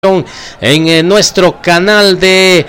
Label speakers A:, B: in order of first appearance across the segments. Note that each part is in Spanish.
A: en nuestro canal de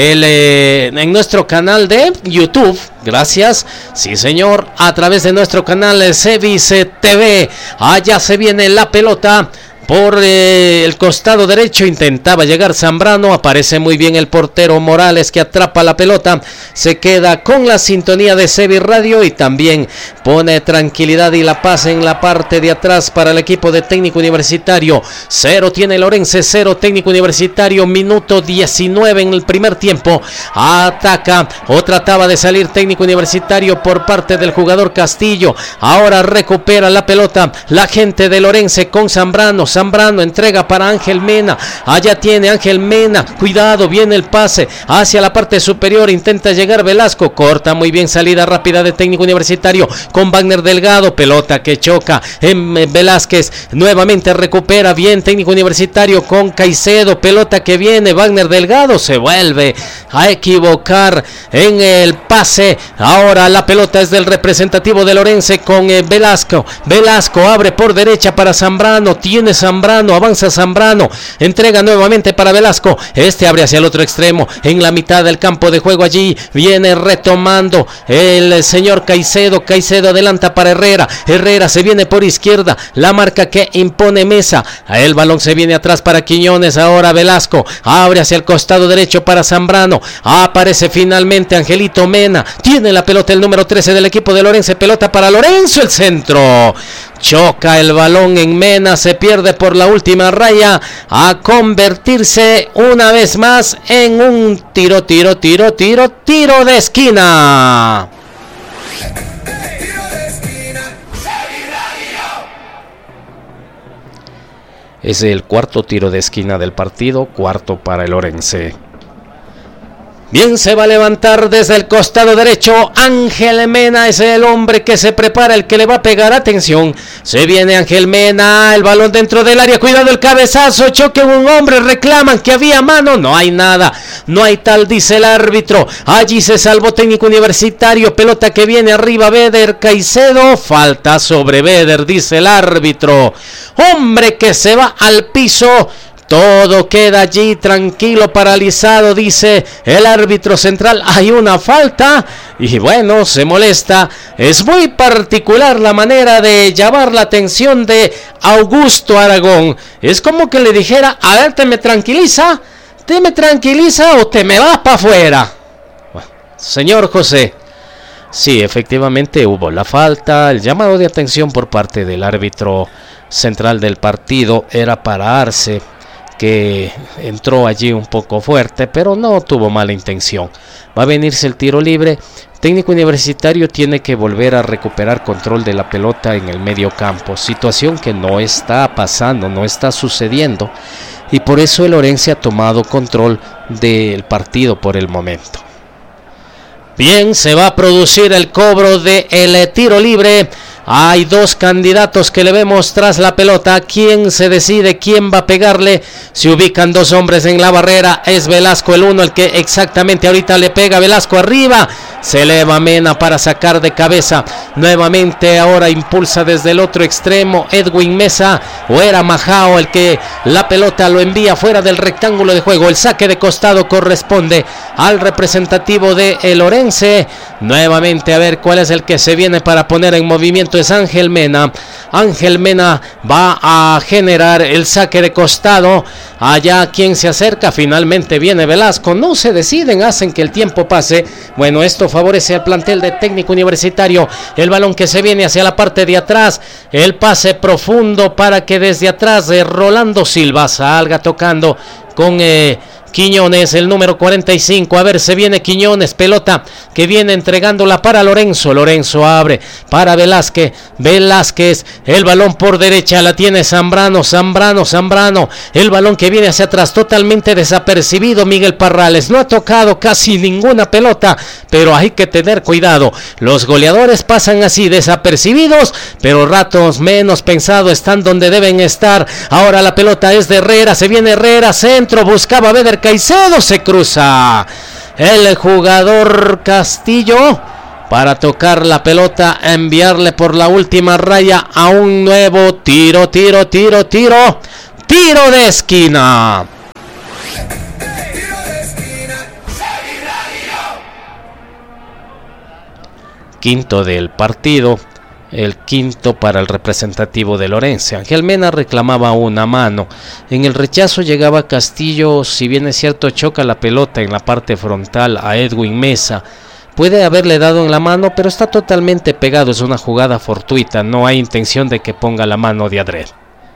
A: YouTube. Gracias, sí señor, a través de nuestro canal Cevice TV. Allá se viene la pelota por el costado derecho, intentaba llegar Zambrano, aparece muy bien el portero Morales que atrapa la pelota, se queda con la sintonía de Cevi Radio y también pone tranquilidad y la paz en la parte de atrás para el equipo de Técnico Universitario. 0 tiene Lorense, 0 Técnico Universitario, minuto 19 en el primer tiempo. Ataca o trataba de salir Técnico Universitario por parte del jugador Castillo, ahora recupera la pelota la gente de Lorense con Zambrano entrega para Ángel Mena, allá tiene Ángel Mena, cuidado, viene el pase hacia la parte superior, intenta llegar Velasco, corta muy bien, salida rápida de Técnico Universitario con Wagner Delgado, pelota que choca en Velázquez, nuevamente recupera bien Técnico Universitario con Caicedo, pelota que viene, Wagner Delgado se vuelve a equivocar en el pase, ahora la pelota es del representativo de Lorense con Velasco abre por derecha para Zambrano, tiene Zambrano, avanza Zambrano, entrega nuevamente para Velasco, abre hacia el otro extremo, en la mitad del campo de juego, allí viene retomando el señor Caicedo adelanta para Herrera se viene por izquierda, la marca que impone Mesa, el balón se viene atrás para Quiñones, ahora Velasco, abre hacia el costado derecho para Zambrano, aparece finalmente Angelito Mena, tiene la pelota el número 13 del equipo de Lorense, pelota para Lorenzo, el centro, choca el balón en Mena, se pierde por la última raya, a convertirse una vez más en un tiro de esquina. Es el cuarto tiro de esquina del partido, cuarto para el Lorense. Bien, se va a levantar desde el costado derecho Ángel Mena, es el hombre que se prepara, el que le va a pegar, atención, se viene Ángel Mena, el balón dentro del área, cuidado el cabezazo, choque un hombre, reclaman que había mano, no hay nada, no hay tal, dice el árbitro, allí se salvó Técnico Universitario, pelota que viene arriba, Beder Caicedo, falta sobre Beder, dice el árbitro, hombre que se va al piso. Todo queda allí tranquilo, paralizado, dice el árbitro central, hay una falta y bueno, se molesta. Es muy particular la manera de llamar la atención de Augusto Aragón. Es como que le dijera, a ver, ¿te me tranquiliza o te me vas para afuera? Bueno, señor José, sí, efectivamente hubo la falta, el llamado de atención por parte del árbitro central del partido era para Arce, que entró allí un poco fuerte, pero no tuvo mala intención. Va a venirse el tiro libre. Técnico Universitario tiene que volver a recuperar control de la pelota en el medio campo, situación que no está pasando, no está sucediendo, y por eso el Lorense ha tomado control del partido por el momento. Bien, se va a producir el cobro del tiro libre. Hay dos candidatos que le vemos tras la pelota. ¿Quién se decide? ¿Quién va a pegarle? Se ubican dos hombres en la barrera. Es Velasco el uno, el que exactamente ahorita le pega. Velasco arriba. Se eleva Mena para sacar de cabeza. Nuevamente ahora impulsa desde el otro extremo Edwin Mesa. O era Majao el que la pelota lo envía fuera del rectángulo de juego. El saque de costado corresponde al representativo de el Lorense. Nuevamente a ver cuál es el que se viene para poner en movimiento. Es Ángel Mena. Ángel Mena va a generar el saque de costado. Allá quien se acerca, finalmente viene Velasco. No se deciden, hacen que el tiempo pase. Bueno, esto favorece al plantel de Técnico Universitario. El balón que se viene hacia la parte de atrás. El pase profundo para que desde atrás Rolando Silva salga tocando con Quiñones, el número 45, a ver, se viene Quiñones, pelota que viene entregándola para Lorenzo abre para Velázquez, el balón por derecha, la tiene Zambrano, el balón que viene hacia atrás, totalmente desapercibido Miguel Parrales, no ha tocado casi ninguna pelota, pero hay que tener cuidado, los goleadores pasan así desapercibidos, pero ratos menos pensado están donde deben estar. Ahora la pelota es de Herrera, se viene Herrera, centro, buscaba Beder Caicedo, se cruza el jugador Castillo para tocar la pelota, enviarle por la última raya a un nuevo tiro de esquina. quinto del partido, el quinto para el representativo del Orense. Ángel Mena reclamaba una mano. En el rechazo llegaba Castillo, si bien es cierto choca la pelota en la parte frontal a Edwin Mesa. Puede haberle dado en la mano, pero está totalmente pegado, es una jugada fortuita, no hay intención de que ponga la mano de adrede.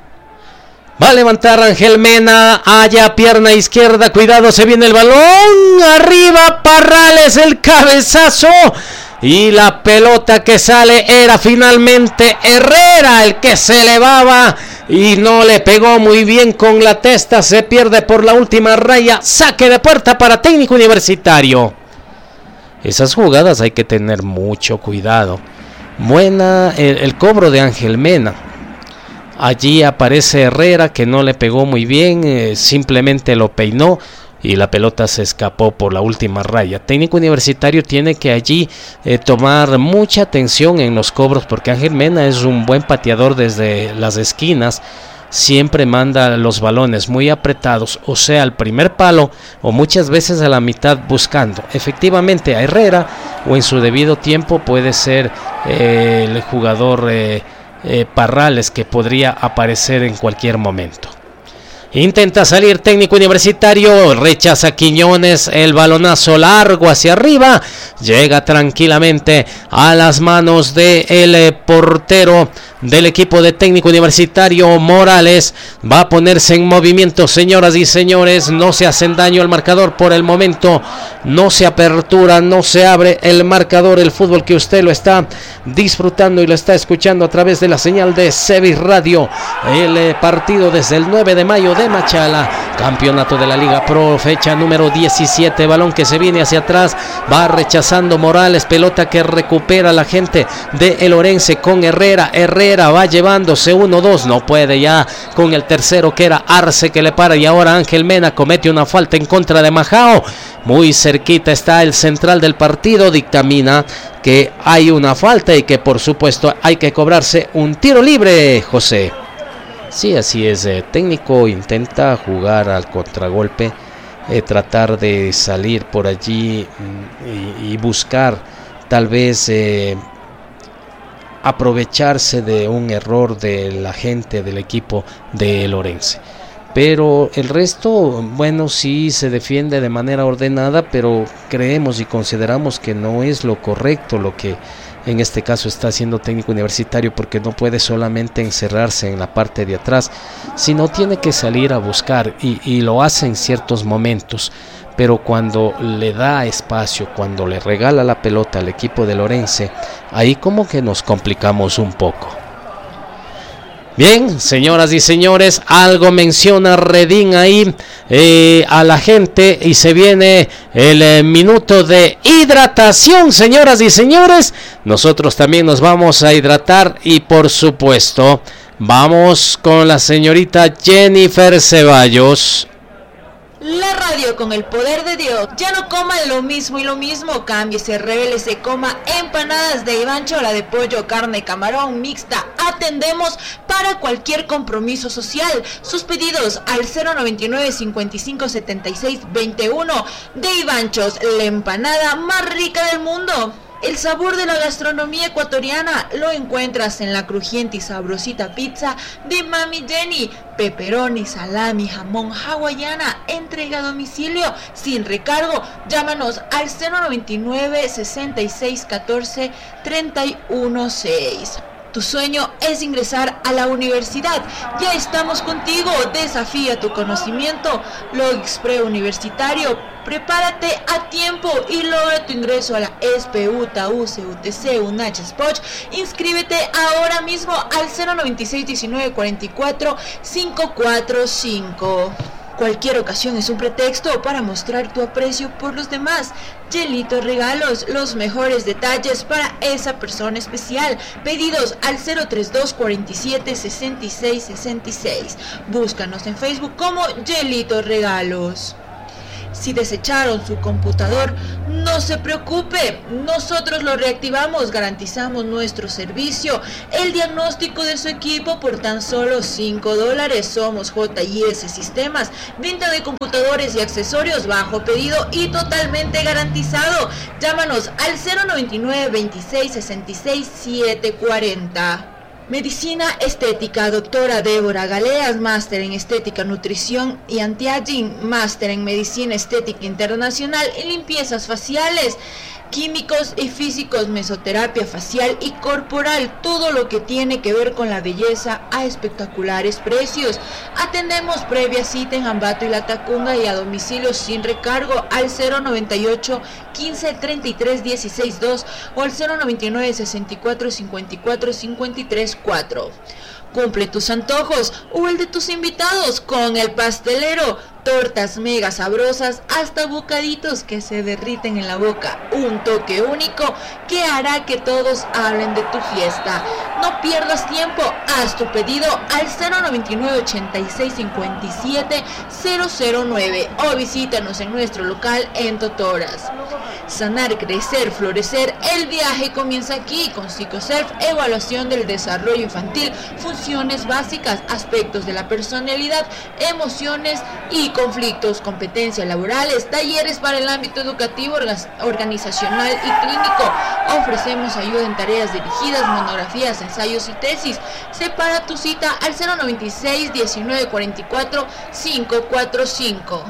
A: Va a levantar Ángel Mena, allá pierna izquierda, cuidado, se viene el balón, arriba Parrales, el cabezazo. Y la pelota que sale era finalmente Herrera el que se elevaba y no le pegó muy bien con la testa, se pierde por la última raya, saque de puerta para Técnico Universitario. Esas jugadas hay que tener mucho cuidado. Buena el cobro de Ángel Mena. Allí aparece Herrera que no le pegó muy bien, simplemente lo peinó y la pelota se escapó por la última raya. Técnico Universitario tiene que allí tomar mucha atención en los cobros, porque Ángel Mena es un buen pateador desde las esquinas, siempre manda los balones muy apretados, o sea al primer palo o muchas veces a la mitad buscando efectivamente a Herrera, o en su debido tiempo puede ser el jugador Parrales, que podría aparecer en cualquier momento. Intenta salir Técnico Universitario, rechaza Quiñones, el balonazo largo hacia arriba, llega tranquilamente a las manos del portero del equipo de Técnico Universitario. Morales va a ponerse en movimiento, señoras y señores, no se hacen daño al marcador por el momento, no se apertura, no se abre el marcador, el fútbol que usted lo está disfrutando y lo está escuchando a través de la señal de Sevis Radio, el partido desde el 9 de mayo de Machala, campeonato de la Liga Pro, fecha número 17, balón que se viene hacia atrás, va rechazando Morales, pelota que recupera la gente de El Orense con Herrera va llevándose 1-2, no puede ya con el tercero que era Arce que le para, y ahora Ángel Mena comete una falta en contra de Majao, muy cerquita está el central del partido, dictamina que hay una falta y que por supuesto hay que cobrarse un tiro libre, José. Sí, así es, técnico intenta jugar al contragolpe, tratar de salir por allí y buscar tal vez aprovecharse de un error de la gente del equipo de El Orense. Pero el resto, bueno, sí se defiende de manera ordenada, pero creemos y consideramos que no es lo correcto lo que en este caso está haciendo Técnico Universitario, porque no puede solamente encerrarse en la parte de atrás, sino tiene que salir a buscar y lo hace en ciertos momentos, pero cuando le da espacio, cuando le regala la pelota al equipo de Orense, ahí como que nos complicamos un poco. Bien, señoras y señores, algo menciona Redín ahí a la gente y se viene el minuto de hidratación, señoras y señores. Nosotros también nos vamos a hidratar y por supuesto vamos con la señorita Jennifer Ceballos.
B: La radio con el poder de Dios. Ya no coma lo mismo y lo mismo. Cámbiese, revélese, coma empanadas de Ivancho, la de pollo, carne, camarón, mixta. Atendemos para cualquier compromiso social. Sus pedidos al 099 55 76 21 de Ivanchos, la empanada más rica del mundo. El sabor de la gastronomía ecuatoriana lo encuentras en la crujiente y sabrosita pizza de Mami Jenny. Pepperoni, salami, jamón, hawaiana, entrega a domicilio sin recargo. Llámanos al 099 66 14 31 6. Tu sueño es ingresar a la universidad. Ya estamos contigo. Desafía tu conocimiento. Logixpre Universitario. Prepárate a tiempo y logra tu ingreso a la SPU, TAU, CUTC, UNACH, SPOCH. Inscríbete ahora mismo al 096 19 44 545. Cualquier ocasión es un pretexto para mostrar tu aprecio por los demás. Yelito Regalos, los mejores detalles para esa persona especial. Pedidos al 032 47 66 66. Búscanos en Facebook como Yelito Regalos. Si desecharon su computador, no se preocupe, nosotros lo reactivamos, garantizamos nuestro servicio, el diagnóstico de su equipo por tan solo $5. Somos JS Sistemas, venta de computadores y accesorios bajo pedido y totalmente garantizado. Llámanos al 099 26 66 740. Medicina Estética, doctora Débora Galeas, máster en Estética, Nutrición y Anti-Aging, máster en Medicina Estética Internacional y limpiezas faciales, químicos y físicos, mesoterapia facial y corporal, todo lo que tiene que ver con la belleza a espectaculares precios. Atendemos previa cita en Ambato y La Tacunga y a domicilio sin recargo al 098 15 33 16 2 o al 099 64 54 53 4. Cumple tus antojos o el de tus invitados con El Pastelero. Tortas mega sabrosas hasta bocaditos que se derriten en la boca. Un toque único que hará que todos hablen de tu fiesta. No pierdas tiempo, haz tu pedido al 099 86 57 009 o visítanos en nuestro local en Totoras. Sanar, crecer, florecer, el viaje comienza aquí con Psicoself, evaluación del desarrollo infantil, funciones básicas, aspectos de la personalidad, emociones y conflictos, competencias laborales, talleres para el ámbito educativo, organizacional y clínico. Ofrecemos ayuda en tareas dirigidas, monografías, ensayos y tesis. Separa tu cita al 096 19 44 545.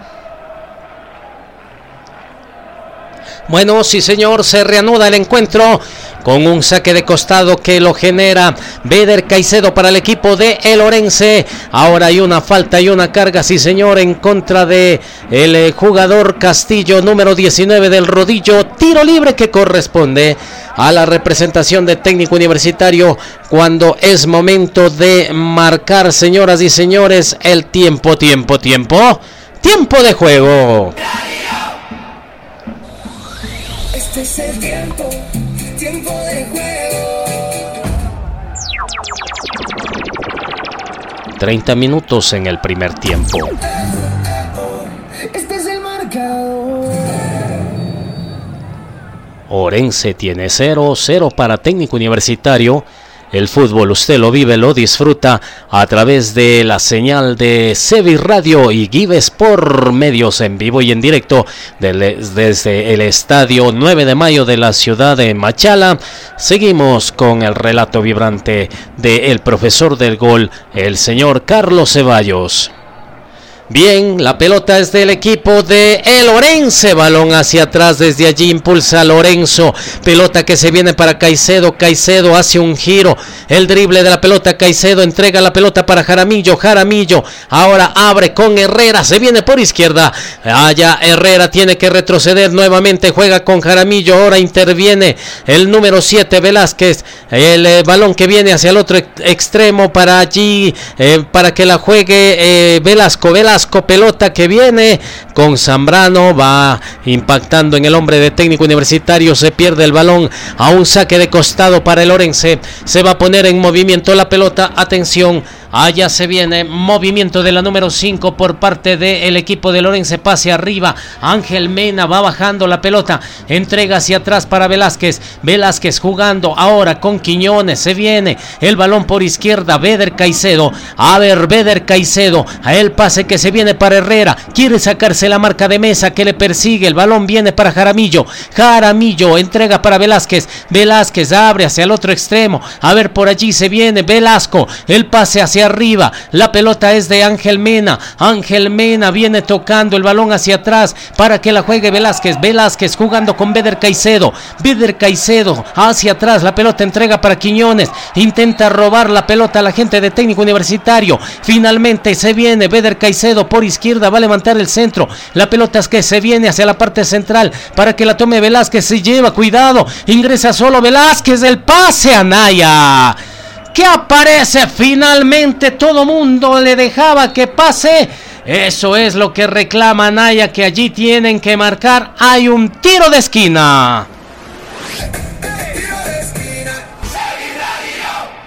A: Bueno, sí señor, se reanuda el encuentro con un saque de costado que lo genera Beder Caicedo para el equipo de El Orense. Ahora hay una falta y una carga, sí señor, en contra de el jugador Castillo, número 19 del rodillo. Tiro libre que corresponde a la representación de Técnico Universitario cuando es momento de marcar, señoras y señores, el tiempo de juego.
C: Este es el tiempo de juego.
A: 30 minutos en el primer tiempo.
C: Este es el marcador.
A: Orense tiene 0-0 para Técnico Universitario. El fútbol usted lo vive, lo disfruta a través de la señal de Sevi Radio y Gives por medios en vivo y en directo desde el estadio 9 de mayo de la ciudad de Machala. Seguimos con el relato vibrante del profesor del gol, el señor Carlos Ceballos. Bien, la pelota es del equipo de El Orense, balón hacia atrás, desde allí impulsa Lorenzo, pelota que se viene para Caicedo, Caicedo hace un giro, el drible de la pelota, Caicedo entrega la pelota para Jaramillo, ahora abre con Herrera, se viene por izquierda, allá Herrera tiene que retroceder nuevamente, juega con Jaramillo, ahora interviene el número 7 Velázquez, el balón que viene hacia el otro extremo para allí, para que la juegue Velasco, pelota que viene con Zambrano, va impactando en el hombre de Técnico Universitario, se pierde el balón, a un saque de costado para el Orense, se va a poner en movimiento la pelota, atención, allá se viene movimiento de la número 5 por parte del equipo de Orense, pase arriba, Ángel Mena va bajando la pelota, entrega hacia atrás para Velázquez jugando ahora con Quiñones, se viene el balón por izquierda, Beder Caicedo, a el pase que se viene para Herrera, quiere sacarse la marca de Mesa que le persigue, el balón viene para Jaramillo, entrega para Velázquez abre hacia el otro extremo, a ver por allí se viene Velasco, el pase hacia arriba, la pelota es de Ángel Mena viene tocando el balón hacia atrás para que la juegue Velázquez jugando con Beder Caicedo hacia atrás, la pelota entrega para Quiñones, intenta robar la pelota a la gente de Técnico Universitario, finalmente se viene Beder Caicedo por izquierda, va a levantar el centro, la pelota es que se viene hacia la parte central para que la tome Velázquez, se lleva, cuidado, ingresa solo Velázquez, el pase a Naya, que aparece finalmente, todo mundo le dejaba que pase, eso es lo que reclama Naya, que allí tienen que marcar, hay un tiro de esquina.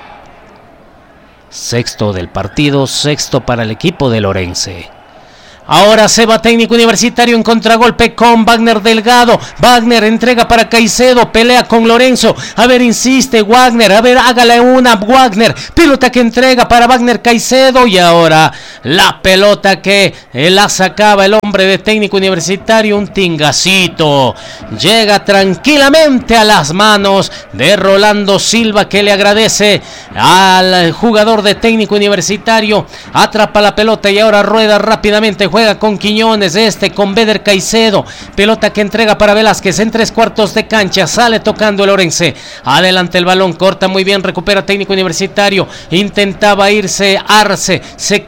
A: Sexto del partido, sexto para el equipo de Orense. Ahora se va Técnico Universitario en contragolpe con Wagner Delgado. Wagner entrega para Caicedo, pelea con Lorenzo. A ver, insiste Wagner, a ver, hágale una Wagner. Pelota que entrega para Wagner Caicedo y ahora la pelota que la sacaba el hombre de Técnico Universitario, un tingacito. Llega tranquilamente a las manos de Rolando Silva, que le agradece al jugador de Técnico Universitario. Atrapa la pelota y ahora rueda rápidamente. Juega con Quiñones, con Beder Caicedo. Pelota que entrega para Velázquez en 3/4 de cancha. Sale tocando el Orense. Adelante el balón, corta muy bien, recupera Técnico Universitario. Intentaba irse Arce.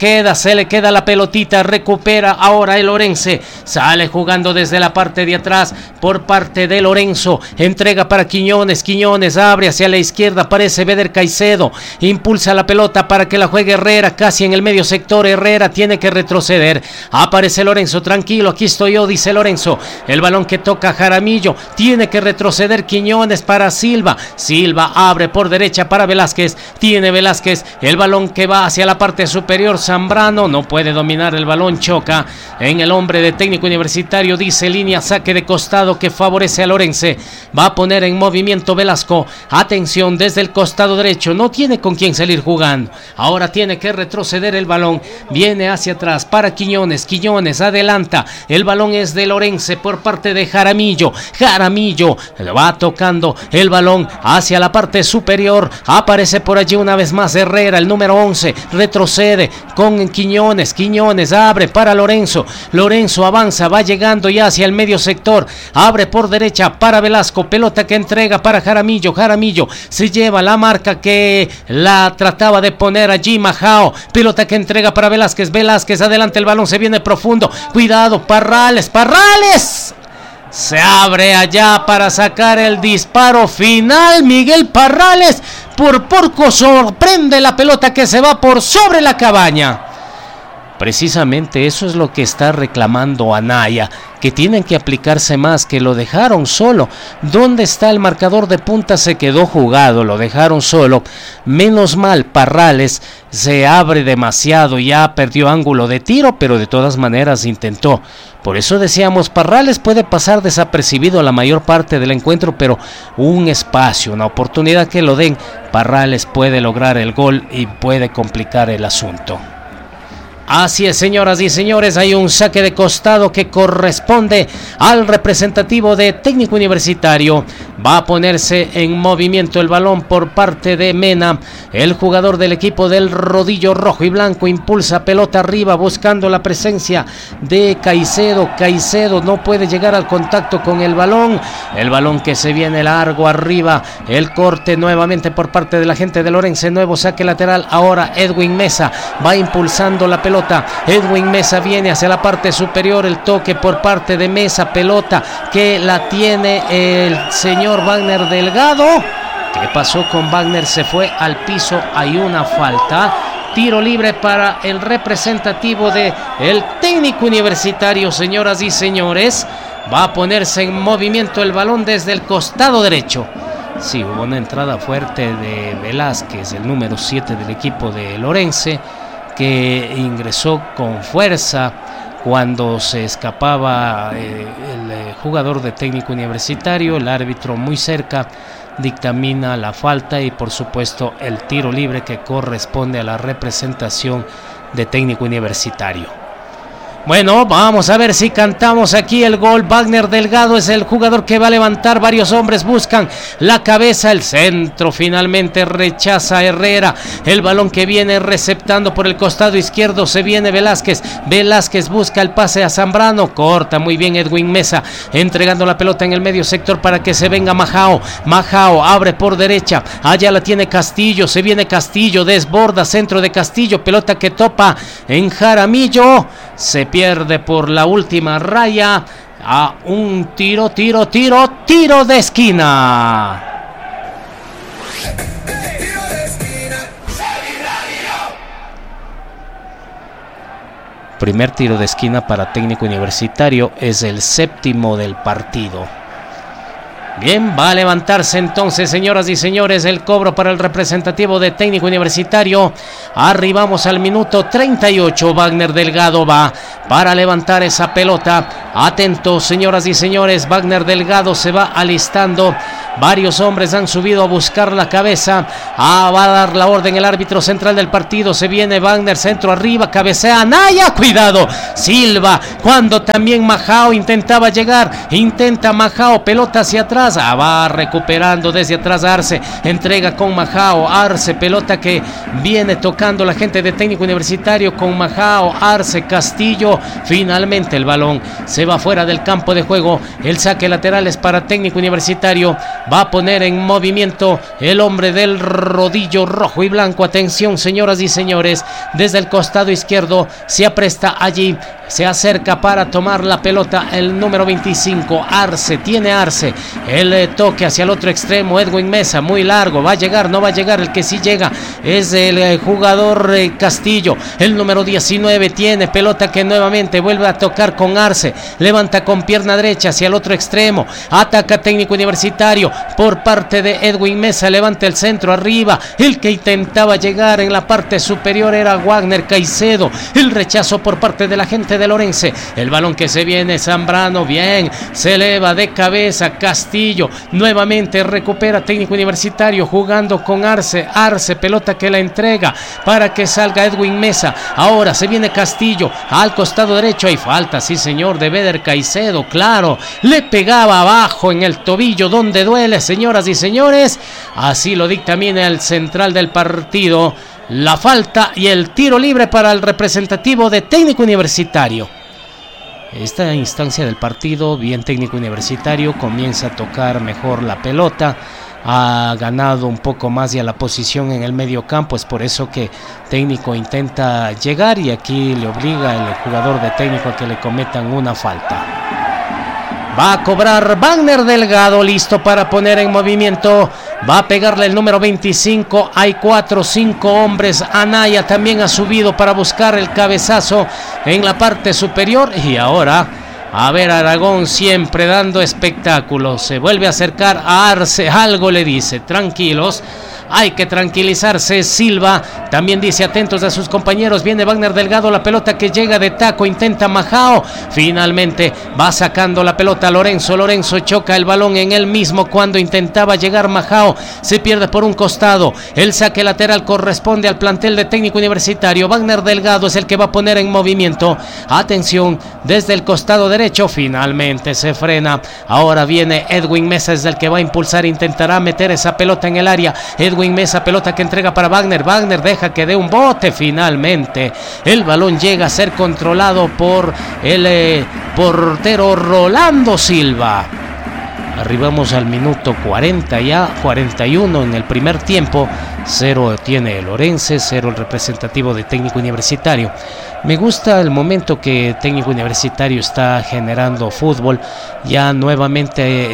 A: Se le queda la pelotita. Recupera ahora el Orense. Sale jugando desde la parte de atrás por parte de Lorenzo. Entrega para Quiñones. Quiñones abre hacia la izquierda. Aparece Beder Caicedo. Impulsa la pelota para que la juegue Herrera. Casi en el medio sector. Herrera tiene que retroceder. Aparece Lorenzo, tranquilo, aquí estoy yo, dice Lorenzo. El balón que toca Jaramillo, tiene que retroceder Quiñones para Silva. Silva abre por derecha para Velázquez. Tiene Velázquez el balón que va hacia la parte superior. Zambrano no puede dominar el balón, choca en el hombre de Técnico Universitario. Dice línea, saque de costado que favorece a Lorense. Va a poner en movimiento Velasco. Atención desde el costado derecho, no tiene con quién salir jugando. Ahora tiene que retroceder el balón. Viene hacia atrás para Quiñones. Quiñones adelanta, el balón es de Lorense por parte de Jaramillo. Jaramillo va tocando el balón hacia la parte superior. Aparece por allí una vez más Herrera, el número 11, retrocede con Quiñones. Quiñones abre para Lorenzo. Lorenzo avanza, va llegando ya hacia el medio sector. Abre por derecha para Velasco. Pelota que entrega para Jaramillo. Jaramillo se lleva la marca que la trataba de poner allí Majao. Pelota que entrega para Velázquez. Velázquez adelante, el balón se viene profundo, cuidado, Parrales se abre allá para sacar el disparo final. Miguel Parrales por poco sorprende la pelota que se va por sobre la cabaña. Precisamente eso es lo que está reclamando Anaya, que tienen que aplicarse más, que lo dejaron solo. ¿Dónde está el marcador de punta? Se quedó jugado, lo dejaron solo. Menos mal, Parrales se abre demasiado, ya perdió ángulo de tiro, pero de todas maneras intentó. Por eso decíamos, Parrales puede pasar desapercibido la mayor parte del encuentro, pero un espacio, una oportunidad que lo den, Parrales puede lograr el gol y puede complicar el asunto. Así es, señoras y señores, hay un saque de costado que corresponde al representativo de Técnico Universitario. Va a ponerse en movimiento el balón por parte de Mena. El jugador del equipo del rodillo rojo y blanco impulsa pelota arriba buscando la presencia de Caicedo. Caicedo no puede llegar al contacto con el balón. El balón que se viene largo arriba. El corte nuevamente por parte de la gente de Lorense. Nuevo saque lateral. Ahora Edwin Mesa va impulsando la pelota. Edwin Mesa viene hacia la parte superior. El toque por parte de Mesa. Pelota que la tiene el señor Wagner Delgado. ¿Qué pasó con Wagner? Se fue al piso. Hay una falta. Tiro libre para el representativo de el Técnico Universitario, señoras y señores. Va a ponerse en movimiento el balón desde el costado derecho. Sí, hubo una entrada fuerte de Velázquez, el número 7 del equipo de Lorense, que ingresó con fuerza cuando se escapaba el jugador de Técnico Universitario. El árbitro muy cerca dictamina la falta y por supuesto el tiro libre que corresponde a la representación de Técnico Universitario. Bueno, vamos a ver si cantamos aquí el gol. Wagner Delgado es el jugador que va a levantar. Varios hombres buscan la cabeza. El centro finalmente rechaza Herrera. El balón que viene receptando por el costado izquierdo. Se viene Velázquez. Velázquez busca el pase a Zambrano. Corta muy bien Edwin Mesa, entregando la pelota en el medio sector para que se venga Majao. Majao abre por derecha. Allá la tiene Castillo. Se viene Castillo. Desborda centro de Castillo. Pelota que topa en Jaramillo. Se pierde por la última raya. A un tiro de esquina. Primer tiro de esquina para Técnico Universitario, es el séptimo del partido. Bien, va a levantarse entonces, señoras y señores, el cobro para el representativo de Técnico Universitario. Arribamos al minuto 38. Wagner Delgado va para levantar esa pelota. Atentos, señoras y señores, Wagner Delgado se va alistando. Varios hombres han subido a buscar la cabeza. Va a dar la orden el árbitro central del partido. Se viene Wagner, centro arriba, cabecea Anaya. Cuidado, Silva, cuando también Majao intentaba llegar. Intenta Majao, pelota hacia atrás. Va recuperando desde atrás Arce. Entrega con Majao. Arce, pelota que viene tocando la gente de Técnico Universitario con Majao. Arce, Castillo. Finalmente el balón se va fuera del campo de juego. El saque lateral es para Técnico Universitario. Va a poner en movimiento el hombre del rodillo rojo y blanco. Atención, señoras y señores, desde el costado izquierdo se apresta allí, se acerca para tomar la pelota el número 25, Arce. Tiene Arce el toque hacia el otro extremo, Edwin Mesa, muy largo, va a llegar, no va a llegar, el que sí llega es el jugador Castillo, el número 19, tiene pelota que nuevamente vuelve a tocar con Arce, levanta con pierna derecha hacia el otro extremo, ataca Técnico Universitario por parte de Edwin Mesa, levanta el centro arriba, el que intentaba llegar en la parte superior era Wagner Caicedo, el rechazo por parte de la gente de Lorense, el balón que se viene, Zambrano, bien, se eleva de cabeza, Castillo, nuevamente recupera Técnico Universitario jugando con Arce, pelota que la entrega para que salga Edwin Mesa, ahora se viene Castillo, al costado derecho hay falta, sí señor, de Beder Caicedo, claro, le pegaba abajo en el tobillo donde duele, señoras y señores, así lo dictamina el central del partido. La falta y el tiro libre para el representativo de Técnico Universitario. Esta instancia del partido, bien Técnico Universitario, comienza a tocar mejor la pelota, ha ganado un poco más ya la posición en el medio campo, es por eso que Técnico intenta llegar y aquí le obliga el jugador de Técnico a que le cometan una falta. Va a cobrar Wagner Delgado, listo para poner en movimiento. Va a pegarle el número 25. Hay 4 o 5 hombres. Anaya también ha subido para buscar el cabezazo en la parte superior. Y ahora, a ver, Aragón siempre dando espectáculo. Se vuelve a acercar a Arce. Algo le dice. Tranquilos. Hay que tranquilizarse. Silva también dice atentos a sus compañeros. Viene Wagner Delgado, la pelota que llega de taco, intenta Majao, finalmente va sacando la pelota Lorenzo choca el balón en él mismo cuando intentaba llegar Majao, se pierde por un costado, el saque lateral corresponde al plantel de Técnico Universitario. Wagner Delgado es el que va a poner en movimiento, atención, desde el costado derecho, finalmente se frena, ahora viene Edwin Mesa, es el que va a impulsar, intentará meter esa pelota en el área, Edwin Mesa, pelota que entrega para Wagner deja que dé un bote, finalmente el balón llega a ser controlado por el portero Rolando Silva. Arribamos al minuto 40 ya, 41 en el primer tiempo, 0 tiene el Lorense, 0 el representativo de Técnico Universitario. Me gusta el momento que Técnico Universitario está generando fútbol, ya nuevamente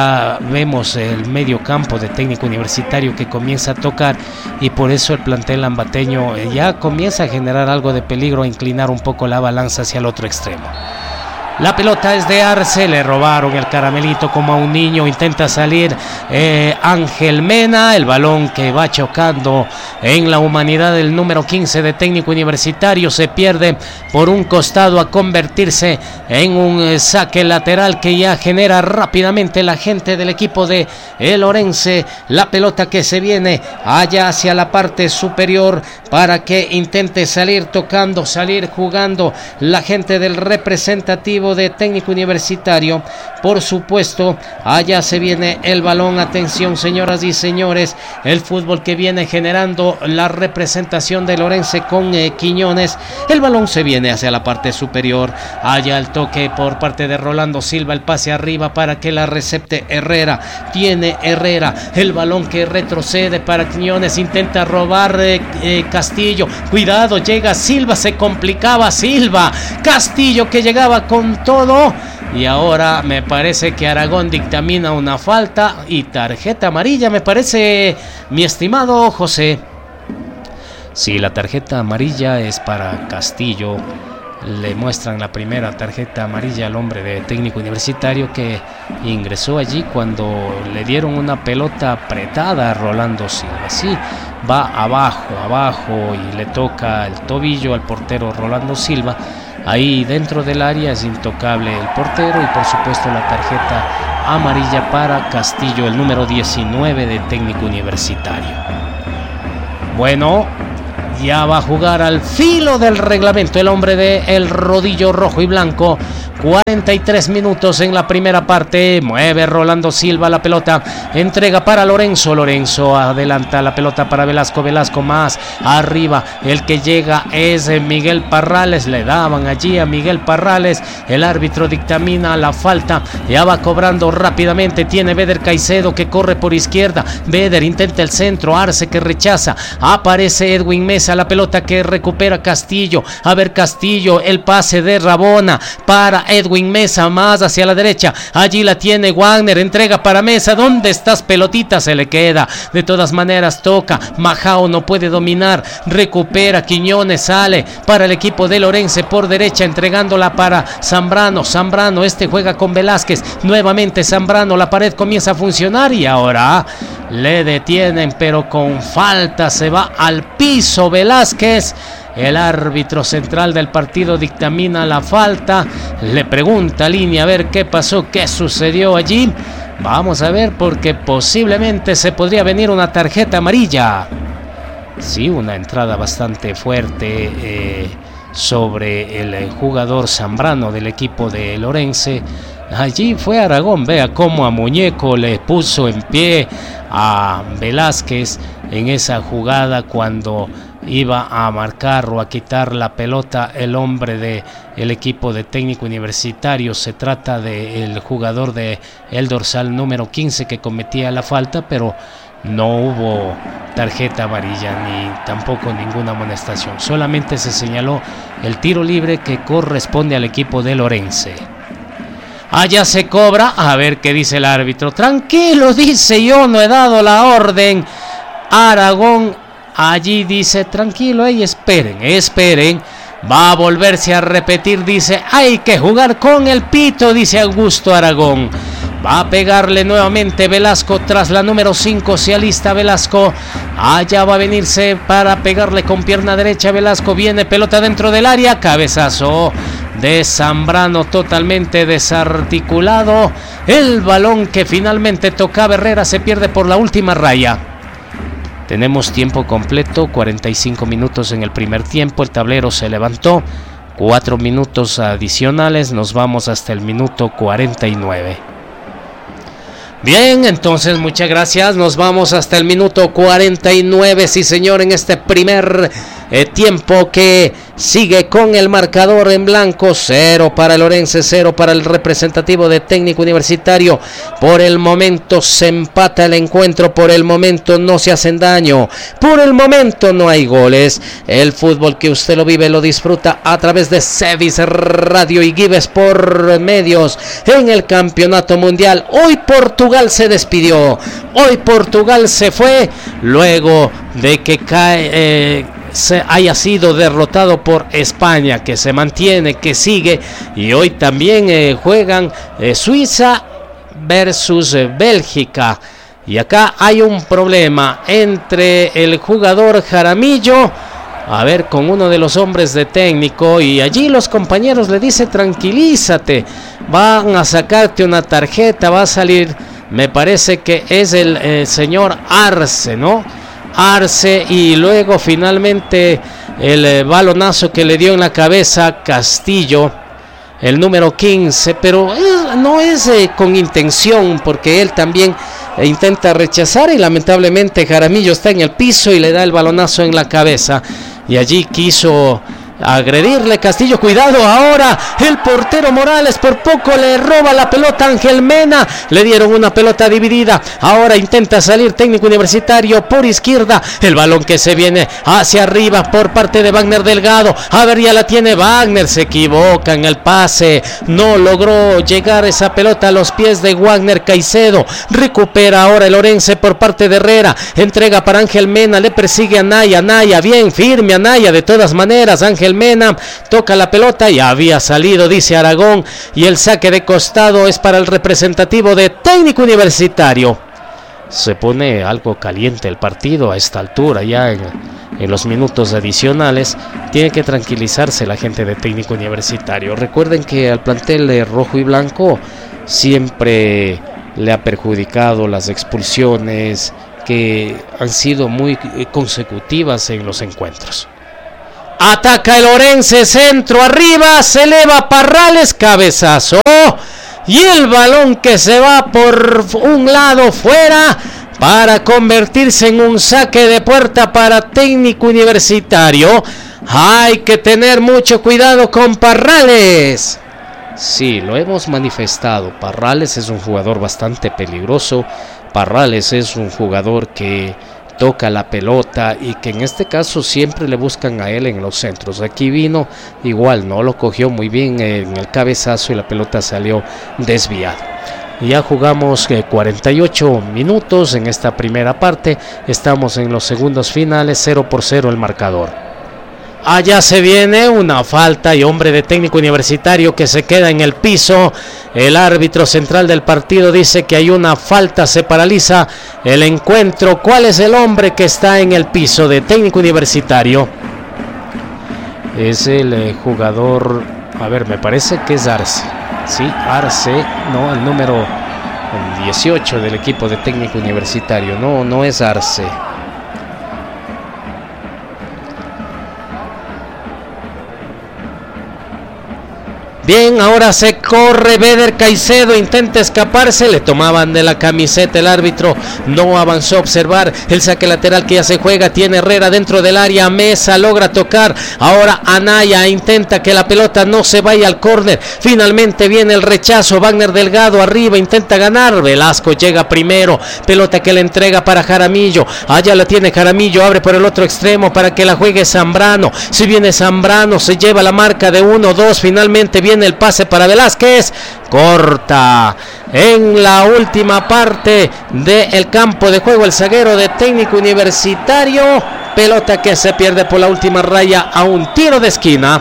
A: vemos el medio campo de Técnico Universitario que comienza a tocar y por eso el plantel ambateño ya comienza a generar algo de peligro, a inclinar un poco la balanza hacia el otro extremo. La pelota es de Arce, le robaron el caramelito como a un niño, intenta salir Ángel Mena, el balón que va chocando en la humanidad del número 15 de Técnico Universitario, se pierde por un costado a convertirse en un saque lateral que ya genera rápidamente la gente del equipo de el Orense, la pelota que se viene allá hacia la parte superior para que intente salir tocando, salir jugando la gente del representativo de Técnico Universitario, por supuesto, allá se viene el balón, atención señoras y señores, el fútbol que viene generando la representación de Lorense con Quiñones, el balón se viene hacia la parte superior, allá el toque por parte de Rolando Silva, el pase arriba para que la recepte Herrera, tiene Herrera, el balón que retrocede para Quiñones, intenta robar Castillo, cuidado, llega Silva, se complicaba Silva, Castillo que llegaba con todo y ahora me parece que Aragón dictamina una falta y tarjeta amarilla, me parece, mi estimado José. Sí, la tarjeta amarilla es para Castillo, le muestran la primera tarjeta amarilla al hombre de Técnico Universitario, que ingresó allí cuando le dieron una pelota apretada a Rolando Silva. Sí, va abajo y le toca el tobillo al portero Rolando Silva. Ahí dentro del área es intocable el portero, y por supuesto la tarjeta amarilla para Castillo, el número 19 de Técnico Universitario. Bueno, ya va a jugar al filo del reglamento el hombre de el rodillo rojo y blanco. 43 minutos en la primera parte. Mueve Rolando Silva la pelota, entrega para Lorenzo. Lorenzo adelanta la pelota para Velasco. Velasco más arriba. El que llega es Miguel Parrales. Le daban allí a Miguel Parrales. El árbitro dictamina la falta. Ya va cobrando rápidamente. Tiene Beder Caicedo que corre por izquierda. Beder intenta el centro. Arce que rechaza. Aparece Edwin Mesa. La pelota que recupera Castillo. A ver, Castillo. El pase de Rabona para Edwin Mesa, más hacia la derecha. Allí la tiene Wagner, entrega para Mesa. ¿Dónde estás, pelotita? Se le queda. De todas maneras toca. Majao no puede dominar. Recupera Quiñones, sale para el equipo de Lorense por derecha, entregándola para Zambrano. Zambrano, juega con Velázquez. Nuevamente Zambrano, la pared comienza a funcionar y ahora le detienen, pero con falta. Se va al piso Velázquez. El árbitro central del partido dictamina la falta. Le pregunta a Línea a ver qué pasó, qué sucedió allí. Vamos a ver, porque posiblemente se podría venir una tarjeta amarilla. Sí, una entrada bastante fuerte sobre el jugador Zambrano del equipo de Lorense. Allí fue Aragón, vea cómo a Muñeco le puso en pie a Velázquez en esa jugada cuando iba a marcar o a quitar la pelota el hombre del equipo de Técnico Universitario. Se trata del jugador de el dorsal número 15 que cometía la falta, pero no hubo tarjeta amarilla ni tampoco ninguna amonestación. Solamente se señaló el tiro libre que corresponde al equipo de Lorense. Allá se cobra, a ver qué dice el árbitro. Tranquilo, dice, yo no he dado la orden. Aragón allí dice, tranquilo, esperen. Va a volverse a repetir, dice, hay que jugar con el pito, dice Augusto Aragón. Va a pegarle nuevamente Velasco tras la número 5, se alista Velasco. Allá va a venirse para pegarle con pierna derecha Velasco. Viene pelota dentro del área, cabezazo de Zambrano totalmente desarticulado. El balón que finalmente tocaba Herrera se pierde por la última raya. Tenemos tiempo completo, 45 minutos en el primer tiempo. El tablero se levantó, 4 minutos adicionales, nos vamos hasta el minuto 49. Bien, entonces muchas gracias, nos vamos hasta el minuto 49, sí señor, en este primer tiempo que sigue con el marcador en blanco, 0 para el Lorense, 0 para el representativo de Técnico Universitario. Por el momento se empata el encuentro, por el momento no se hacen daño, por el momento no hay goles. El fútbol que usted lo vive, lo disfruta a través de Cevis Radio y Gives por medios en el Campeonato Mundial. Hoy Portugal se despidió, hoy Portugal se fue luego de que haya sido derrotado por España, que se mantiene, que sigue, y hoy también juegan Suiza versus Bélgica. Y acá hay un problema entre el jugador Jaramillo, a ver, con uno de los hombres de técnico, y allí los compañeros le dicen, tranquilízate, van a sacarte una tarjeta, va a salir, me parece que es el señor Arce, ¿no? Arce, y luego finalmente el balonazo que le dio en la cabeza Castillo, el número 15, pero no es con intención, porque él también intenta rechazar y lamentablemente Jaramillo está en el piso y le da el balonazo en la cabeza, y allí quiso agredirle Castillo. Cuidado ahora, el portero Morales por poco le roba la pelota a Ángel Mena. Le dieron una pelota dividida. Ahora intenta salir Técnico Universitario por izquierda. El balón que se viene hacia arriba por parte de Wagner Delgado. A ver, ya la tiene Wagner. Se equivoca en el pase. No logró llegar esa pelota a los pies de Wagner Caicedo. Recupera ahora el Orense por parte de Herrera. Entrega para Ángel Mena. Le persigue a Naya. Naya, bien firme a Naya. De todas maneras, Ángel Ángel Mena, toca la pelota y había salido, dice Aragón, y el saque de costado es para el representativo de Técnico Universitario. Se pone algo caliente el partido a esta altura, ya en los minutos adicionales. Tiene que tranquilizarse la gente de Técnico Universitario. Recuerden que al plantel de rojo y blanco siempre le ha perjudicado las expulsiones que han sido muy consecutivas en los encuentros. Ataca el Orense, centro arriba, se eleva Parrales, cabezazo. Y el balón que se va por un lado fuera para convertirse en un saque de puerta para Técnico Universitario. Hay que tener mucho cuidado con Parrales. Sí, lo hemos manifestado. Parrales es un jugador bastante peligroso. Parrales es un jugador que toca la pelota y que en este caso siempre le buscan a él en los centros. Aquí vino igual, no lo cogió muy bien en el cabezazo y la pelota salió desviada. Ya jugamos 48 minutos en esta primera parte. Estamos en los segundos finales, 0-0 el marcador. Allá se viene una falta y hombre de Técnico Universitario que se queda en el piso. El árbitro central del partido dice que hay una falta, se paraliza el encuentro. ¿Cuál es el hombre que está en el piso de Técnico Universitario? Es el jugador, a ver, me parece que es Arce. Sí, Arce, no, el número 18 del equipo de Técnico Universitario. No es Arce. Bien, ahora se corre Beder Caicedo, intenta escaparse, le tomaban de la camiseta el árbitro, no avanzó a observar el saque lateral que ya se juega, tiene Herrera dentro del área, Mesa logra tocar, ahora Anaya intenta que la pelota no se vaya al córner, finalmente viene el rechazo, Wagner Delgado arriba, intenta ganar, Velasco llega primero, pelota que le entrega para Jaramillo, allá la tiene Jaramillo, abre por el otro extremo para que la juegue Zambrano, si viene Zambrano se lleva la marca de 1-2, finalmente viene el pase para Velázquez, corta en la última parte del campo de juego el zaguero de Técnico Universitario, pelota que se pierde por la última raya a un tiro de esquina.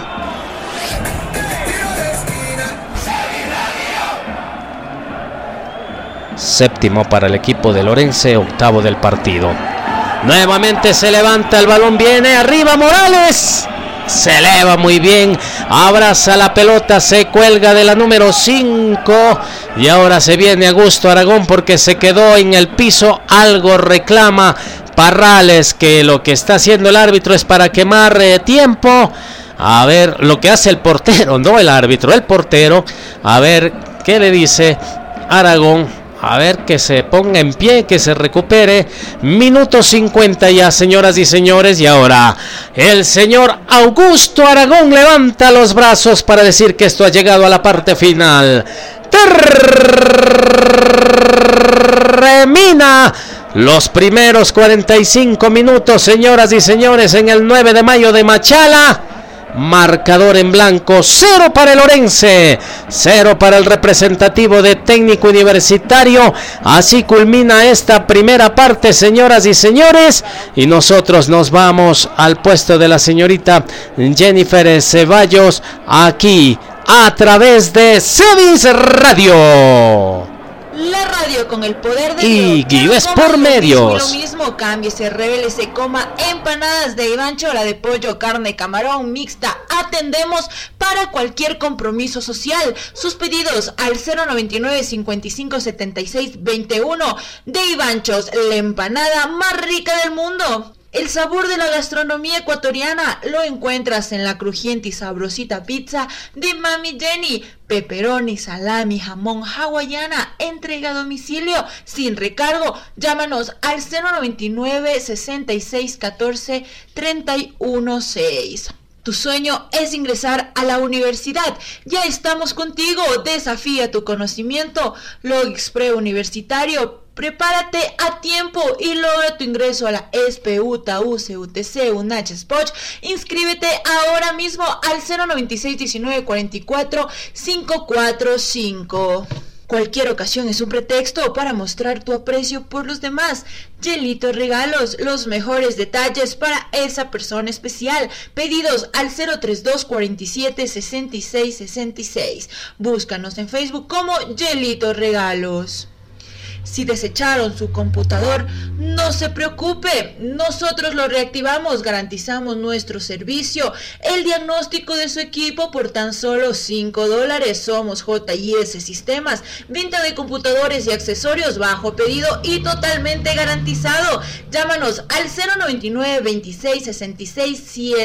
A: Séptimo para el equipo de Lorense, octavo del partido. Nuevamente se levanta el balón, viene arriba Morales. Se eleva muy bien, abraza la pelota, se cuelga de la número 5 y ahora se viene Augusto Aragón porque se quedó en el piso, algo reclama Parrales, que lo que está haciendo el árbitro es para quemar tiempo. A ver lo que hace el portero, no el árbitro, el portero, a ver qué le dice Aragón. A ver, que se ponga en pie, que se recupere. Minuto 50 ya, señoras y señores. Y ahora el señor Augusto Aragón levanta los brazos para decir que esto ha llegado a la parte final. Termina los primeros 45 minutos, señoras y señores, en el 9 de mayo de Machala. Marcador en blanco, 0 para el Orense, 0 para el representativo de Técnico Universitario. Así culmina esta primera parte, señoras y señores, y nosotros nos vamos al puesto de la señorita Jennifer Ceballos, aquí a través de Cevis Radio.
B: La radio con el poder de
A: y Guíos por medios.
B: Lo mismo, cámbiese, revélese, coma empanadas de Ivancho, la de pollo, carne, camarón, mixta. Atendemos para cualquier compromiso social. Sus pedidos al 099 55 76 21 de Ivanchos, la empanada más rica del mundo. El sabor de la gastronomía ecuatoriana lo encuentras en la crujiente y sabrosita pizza de Mami Jenny. Pepperoni, salami, jamón, hawaiana, entrega a domicilio sin recargo. Llámanos al 099 66 14 316. Tu sueño es ingresar a la universidad. Ya estamos contigo. Desafía tu conocimiento. Logixpre Universitario. Prepárate a tiempo y logra tu ingreso a la SPU, TAU, CUTC, UNACH, SPOCH. Inscríbete ahora mismo al 096 19 44 545. Cualquier ocasión es un pretexto para mostrar tu aprecio por los demás. Hielito Regalos, los mejores detalles para esa persona especial. Pedidos al 032 47 66 66. Búscanos en Facebook como Hielito Regalos. Si desecharon su computador, no se preocupe, nosotros lo reactivamos, garantizamos nuestro servicio, el diagnóstico de su equipo por tan solo $5. Somos JS Sistemas, venta de computadores y accesorios bajo pedido y totalmente garantizado. Llámanos al 099 26 66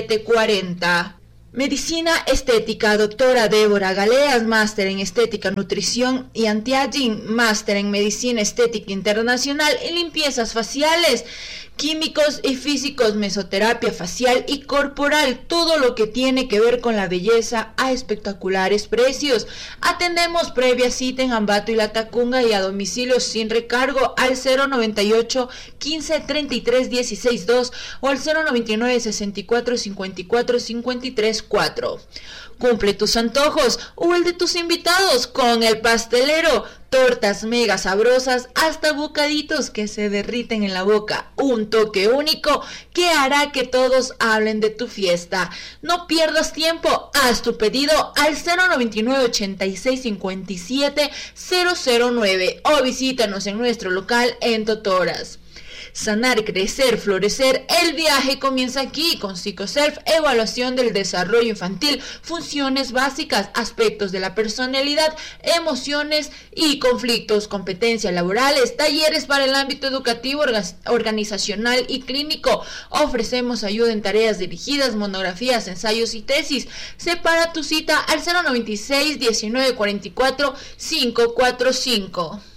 B: 740. Medicina Estética, doctora Débora Galeas, máster en Estética, Nutrición y Anti-Aging, máster en Medicina Estética Internacional y Limpiezas Faciales, Químicos y Físicos, Mesoterapia Facial y Corporal, todo lo que tiene que ver con la belleza a espectaculares precios. Atendemos previa cita en Ambato y Latacunga y a domicilio sin recargo al 098 15 33 16 2 o al 099 64 54 53 4. Cumple tus antojos o el de tus invitados con El Pastelero. Tortas mega sabrosas hasta bocaditos que se derriten en la boca. Un toque único que hará que todos hablen de tu fiesta. No pierdas tiempo. Haz tu pedido al 099 86 57 009 o visítanos en nuestro local en Totoras. Sanar, crecer, florecer, el viaje comienza aquí con PsicoSelf, evaluación del desarrollo infantil, funciones básicas, aspectos de la personalidad, emociones y conflictos, competencias laborales, talleres para el ámbito educativo, organizacional y clínico. Ofrecemos ayuda en tareas dirigidas, monografías, ensayos y tesis. Separa tu cita al 096 19 44 545.